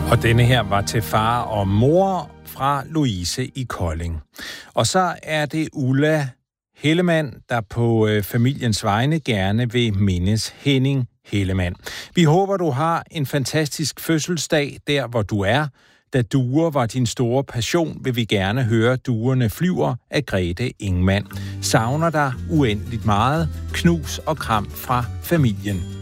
Og denne her var til far og mor fra Louise i Kolding. Og så er det Ulla Hellemann, der på familiens vegne gerne vil mindes Henning Hellemann. Vi håber, du har en fantastisk fødselsdag der, hvor du er. Da duer var din store passion, vil vi gerne høre Duerne flyver af Grethe Ingemann. Savner dig uendeligt meget. Knus og kram fra familien.